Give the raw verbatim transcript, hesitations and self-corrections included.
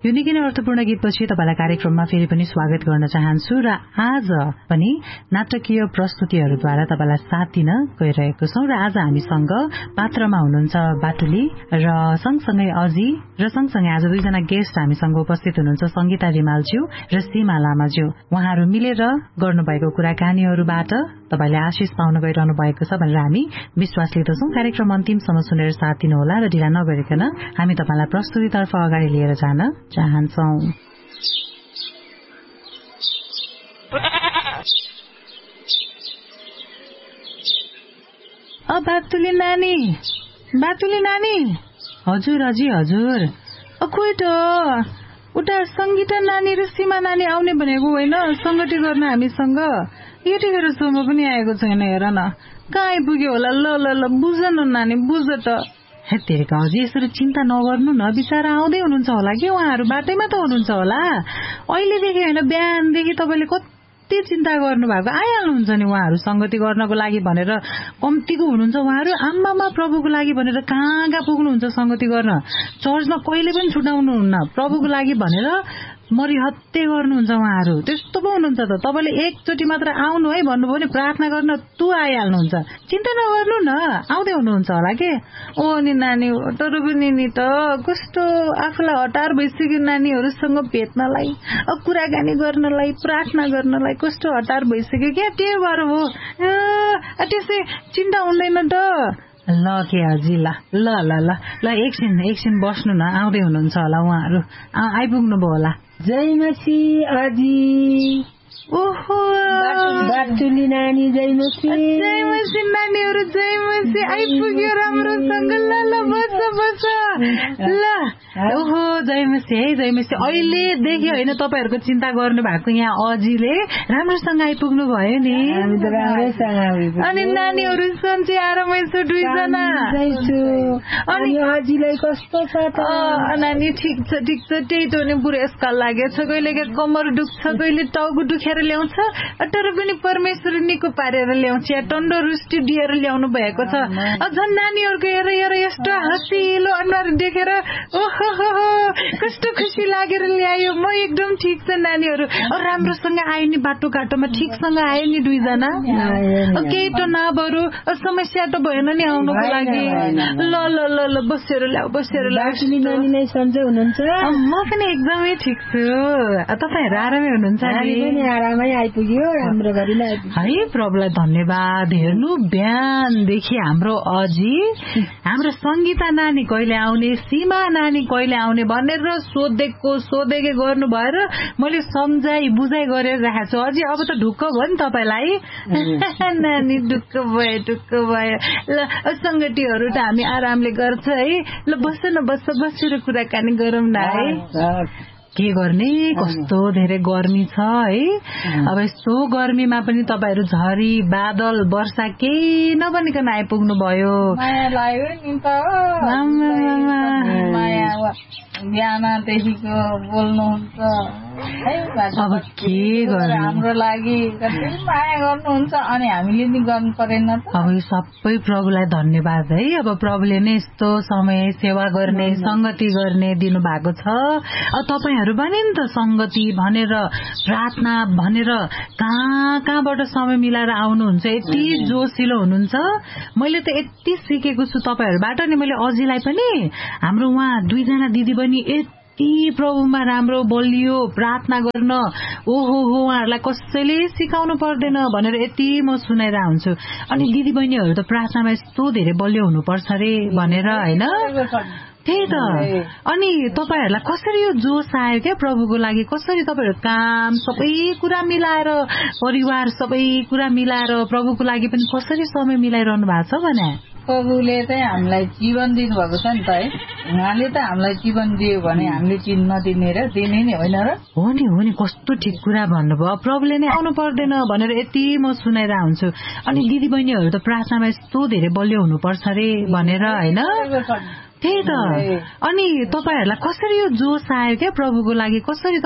यो निकै नै अर्थपूर्ण गीतपछि तपाईलाई कार्यक्रममा फेरि पनि स्वागत गर्न चाहन्छु र आज पनि नाटकीय प्रस्तुतिहरूद्वारा तपाईलाई साथ दिन गइरहेको छौं र आज हामीसँग पात्रमा हुनुहुन्छ बाटुली र सँगसँगै अजी र सँगसँगै आज दुईजना गेस्ट हामीसँग उपस्थित हुनुहुन्छ संगीता रिमालज्यू र सीमा लामाज्यू। उहाँहरू मिलेर गर्नुभएको कुराकानीहरूबाट तपाईले आशिष पाउन गइरहनु भएको छ भनेर हामी विश्वास लिँदछौं। कार्यक्रम अन्तिमसम्म सुनेर साथ दिनुहोला र ढिला नगरिकन हामी तपाईलाई प्रस्तुतितर्फ अगाडि लिएर जान चाहन्छौं। अ बाटुली नानी, बाटुली नानी। हजुर अजी हजुर। अ खोइ त उता संगीता नानी र सीमा नानी आउने भनेको होइन संगति गर्न हामीसँग। यतिखेरसम्म पनि आएको छैन हेर न। कहाँ आइपुग्यो होला? ल ल ल बुझ न नानी बुझ त। हेतेरिका अझै यसरी चिन्ता नगर्नु न, बिचारा आउँदै हुनुहुन्छ होला कि उहाँहरू बाटैमा त हुनुहुन्छ होला। अहिलेदेखि होइन बिहानदेखि तपाईँले कति चिन्ता गर्नु भएको, आइहाल्नुहुन्छ नि उहाँहरू संगति गर्नको लागि भनेर। कम्तीको हुनुहुन्छ उहाँहरू, आम्मामा प्रभुको लागि भनेर कहाँ कहाँ पुग्नुहुन्छ संगति गर्न। चर्चमा कहिले पनि छुटाउनुहुन्न, प्रभुको लागि भनेर मरिहत्ते गर्नुहुन्छ उहाँहरू। त्यस्तो पो हुनुहुन्छ त। तपाईँले एकचोटि मात्र आउनु है भन्नुभयो भने प्रार्थना गर्न तु आइहाल्नुहुन्छ। चिन्ता नगर्नु न, आउँदै हुनुहुन्छ होला के। ओ नि नानी, तर पनि नि त कस्तो आफूलाई हतार भइसक्यो नानीहरूसँग भेट्नलाई, कुराकानी गर्नलाई, प्रार्थना गर्नलाई कस्तो हतार भइसक्यो क्या। त्यही भएर हो। त्यसै चिन्ता हुँदैन त। ल के अजी ल ल ल ल ल एकछिन एकछिन बस्नु न, आउँदै हुनुहुन्छ होला उहाँहरू, आइपुग्नु भयो होला। जय मसी अजी। ओहो बाटुली नानी, जय मसी। जय मसी नानीहरू, जय मसी। आइपुग्यो राम्रोसँग। ल ल बस बस ल। ओहो जय मसी है, जय मसी। अहिलेदेखि होइन तपाईँहरूको चिन्ता गर्नु भएको यहाँ अजीले राम्रोसँग आइपुग्नु भयो नि। अनि नानीहरू सन्चै आरामै छ दुईजना? अनि अजीलाई कस्तो छ त? नानी ठिक छ ठिक छ। त्यही त नि बुढेसकाल लागेछ, कहिले कमर दुख्छ, कहिले टाउको दुखेर ल्याउँछ, तर पनि परमेश्वर निको पारेर ल्याउँछ। या तन्दुरुस्ती दिएर ल्याउनु भएको छ। झन् नानीहरूको हेर हेर यस्तो हँसिलो अनुहार देखेर ओहो कस्तो खुसी लागेर ल्यायो। म एकदम ठिक छ नानीहरू। राम्रोसँग आयो नि, बाटो घाटोमा ठिकसँग आयो नि दुईजना। केही त नबरु समस्या त भएन नि आउनुको लागि। ल ल ल ल बसेर ल्याऊ बसेर ल्याऊ। नानीलाई सन्चै हुनुहुन्छ? म पनि एकदमै ठिक छु। तपाईँहरू आरामै हुनुहुन्छ नि? आरामै आइपुग्यो, राम्रो गरी है। प्रभुलाई धन्यवाद। हेर्नु बिहानदेखि हाम्रो अजी, हाम्रो संगीता नानी कहिले आउने, सीमा नानी कहिले आउने भनेर सोधेको सोधेकै गर्नु भएर मैले सम्झाइ बुझाइ गरेर राखेको छु। अझै अब त ढुक्क भयो नि तपाईँलाई? नानी ढुक्क भयो ढुक्क भयो। ल संगतिहरू त हामी आरामले गर्छ है। ल बस न बस बसेर कुराकानी गरौँ न है। के गर्ने, कस्तो धेरै गर्मी छ है। अब यस्तो गर्मीमा पनि तपाईँहरू झरी बादल वर्षा केही नबनिकन आइपुग्नु भयो। माया लाग्यो नि त। माया बिहानदेखिको बोल्नुहुन्छ है, अब के गर्नु, हाम्रो लागि कति माया गर्नुहुन्छ अनि हामीले नि गर्नु परेन त। अब यो सबै प्रभुलाई धन्यवाद है। अब प्रभुले नै यस्तो समय सेवा गर्ने, संगति गर्ने दिनु भएको छ। अब तपाईँहरू भने नि त संगति भनेर, प्रार्थना भनेर कहाँ कहाँबाट समय मिलाएर आउनुहुन्छ। यति जोसिलो हुनुहुन्छ। मैले त यति सिकेको छु तपाईँहरूबाट नि। मैले अजीलाई पनि, हाम्रो उहाँ दुईजना दिदी बहिनी यति प्रभुमा राम्रो बलियो प्रार्थना गर्न, ओहो हो उहाँहरूलाई कसैले सिकाउनु पर्दैन भनेर यति म सुनाइरह हुन्छु। अनि दिदी बहिनीहरू त प्रार्थनामा यस्तो धेरै बलियो हुनुपर्छ अरे भनेर होइन। त्यही त। अनि तपाईँहरूलाई कसरी यो जोस आयो क्या प्रभुको लागि? कसरी तपाईँहरू काम सबै कुरा मिलाएर, परिवार सबै कुरा मिलाएर प्रभुको लागि पनि कसरी समय मिलाइरहनु भएको छ भने? प्रभुले चाहिँ हामीलाई जीवन दिनुभएको छ नि त है। उहाँले त हामीलाई जीवन दियो भने हामीले चिन्न दिने र दिने नै होइन र? हो नि हो नि, कस्तो ठिक कुरा भन्नुभयो। प्रभुले नै आउनु पर्दैन भनेर यति म सुनाइरह हुन्छु। अनि दिदी बहिनीहरू त प्रार्थनामा यस्तो धेरै बलियो हुनुपर्छ अरे भनेर होइन। त्यही त। अनि तपाईँहरूलाई कसरी यो जोस आयो क्या प्रभुको लागि? कसरी